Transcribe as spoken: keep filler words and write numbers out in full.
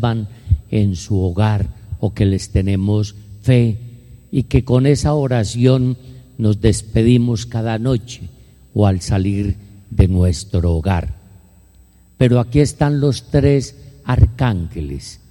salvan en su hogar o que les tenemos fe, y que con esa oración nos despedimos cada noche o al salir de nuestro hogar. Pero aquí están los tres arcángeles